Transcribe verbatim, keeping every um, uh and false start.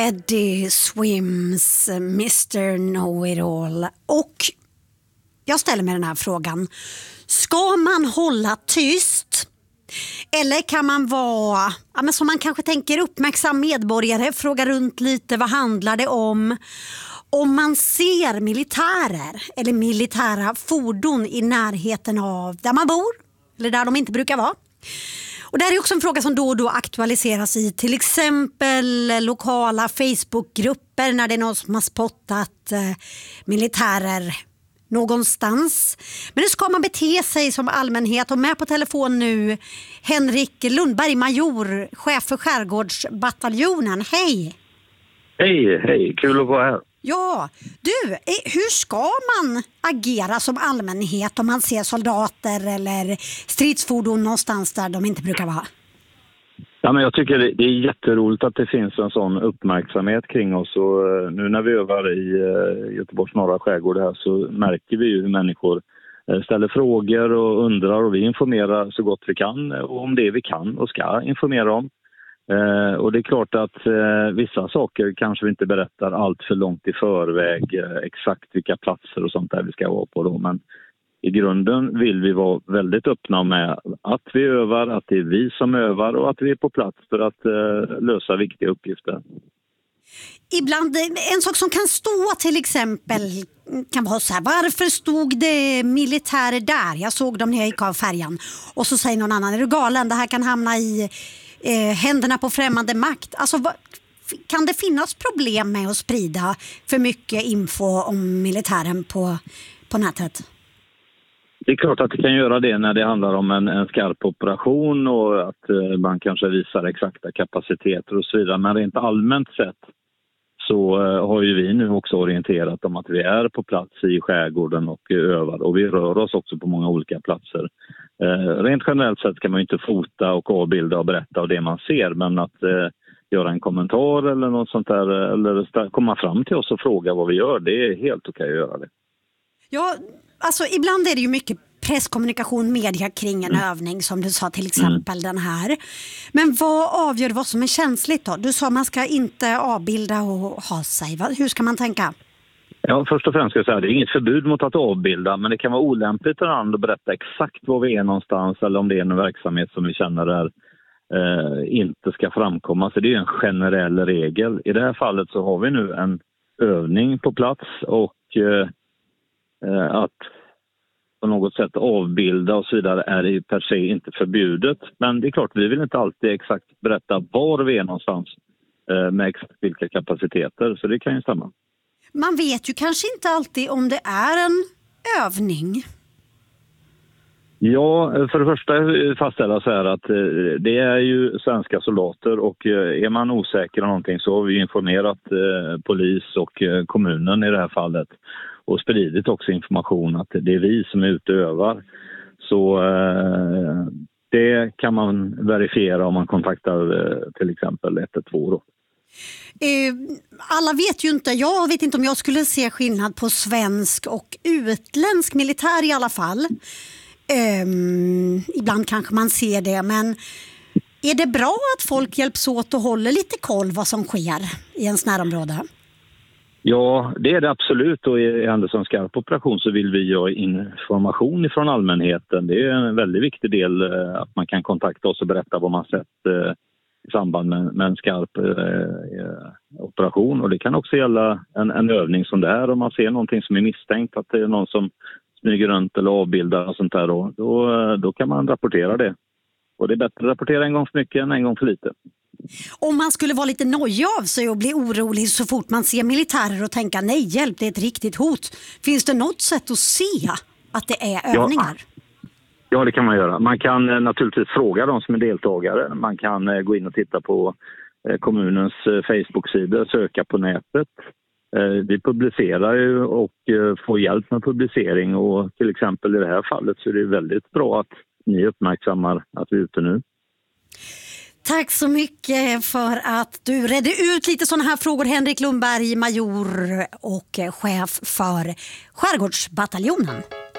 Eddie Swims mister Know-It-All. Och jag ställer mig den här frågan. Ska man hålla tyst? Eller kan man vara, ja, men som man kanske tänker, uppmärksam medborgare, fråga runt lite, vad handlar det om? Om man ser militärer eller militära fordon i närheten av där man bor eller där de inte brukar vara. Och det här är också en fråga som då och då aktualiseras i till exempel lokala Facebookgrupper när det är någon som har spottat eh, militärer någonstans. Men nu ska man bete sig som allmänhet. Och med på telefon nu Henrik Lundberg, major, chef för Skärgårdsbataljonen. Hej! Hej, hej. Kul att vara här. Ja, du, hur ska man agera som allmänhet om man ser soldater eller stridsfordon någonstans där de inte brukar vara? Ja, men jag tycker det är jätteroligt att det finns en sån uppmärksamhet kring oss. Och nu när vi övar i Göteborgs norra skärgård här så märker vi ju hur människor ställer frågor och undrar, och vi informerar så gott vi kan om det vi kan och ska informera om. Eh, och det är klart att eh, vissa saker kanske vi inte berättar allt för långt i förväg, eh, exakt vilka platser och sånt där vi ska vara på då. Men i grunden vill vi vara väldigt öppna med att vi övar, att det är vi som övar och att vi är på plats för att eh, lösa viktiga uppgifter. Ibland, en sak som kan stå till exempel kan vara så här: varför stod det militärer där? Jag såg dem när jag gick av färjan. Och så säger någon annan, är du galen? Det här kan hamna i eh, händerna på främmande makt. Alltså, vad, kan det finnas problem med att sprida för mycket info om militären på, på nätet? Det är klart att det kan göra det när det handlar om en, en skarp operation och att eh, man kanske visar exakta kapaciteter och så vidare. Men rent allmänt sett så eh, har ju vi nu också orienterat om att vi är på plats i skärgården och övar. Och vi rör oss också på många olika platser. Eh, rent generellt sett kan man ju inte fota och avbilda och berätta av det man ser. Men att eh, göra en kommentar eller något sånt där, eller komma fram till oss och fråga vad vi gör, det är helt okej att göra det. Ja, alltså ibland är det ju mycket presskommunikation, media kring en mm. övning som du sa, till exempel mm. den här. Men vad avgör vad som är känsligt då? Du sa man ska inte avbilda och ha sig. Hur ska man tänka? Ja, först och främst ska jag säga att det är inget förbud mot att avbilda, men det kan vara olämpligt att berätta exakt var vi är någonstans eller om det är en verksamhet som vi känner är, eh, inte ska framkomma. Så det är en generell regel. I det här fallet så har vi nu en övning på plats och eh, att på något sätt avbilda och så vidare är det per se inte förbjudet. Men det är klart, vi vill inte alltid exakt berätta var vi är någonstans eh, med exakt vilka kapaciteter, så det kan ju stämma. Man vet ju kanske inte alltid om det är en övning. Ja, för det första fastställa så här att eh, det är ju svenska soldater och eh, är man osäker om någonting så har vi informerat eh, polis och eh, kommunen i det här fallet. Och spridit också information att det är vi som utövar. Så eh, det kan man verifiera om man kontaktar eh, till exempel ett ett två då. Eh, alla vet ju inte, jag vet inte om jag skulle se skillnad på svensk och utländsk militär i alla fall. Eh, ibland kanske man ser det, men är det bra att folk hjälps åt och håller lite koll vad som sker i ens närområde? Ja, det är det absolut, och i en skarp operation så vill vi ha information från allmänheten. Det är en väldigt viktig del att man kan kontakta oss och berätta vad man sett eh, i samband med, med en skarp eh, operation. Och det kan också gälla en, en övning som det här, om man ser någonting som är misstänkt, att det är någon som smyger runt eller avbildar och sånt där, då, då, då kan man rapportera det. Och det är bättre att rapportera en gång för mycket än en gång för lite. Om man skulle vara lite nojig av sig och bli orolig så fort man ser militärer och tänka nej, hjälp, det är ett riktigt hot. Finns det något sätt att se att det är övningar? Ja, ja det kan man göra. Man kan eh, naturligtvis fråga de som är deltagare. Man kan eh, gå in och titta på eh, kommunens eh, Facebook-sidor, söka på nätet. Eh, vi publicerar ju och eh, får hjälp med publicering, och till exempel i det här fallet så är det väldigt bra att ni uppmärksammar att vi är ute nu. Tack så mycket för att du redde ut lite sådana här frågor, Henrik Lundberg, major och chef för Skärgårdsbataljonen.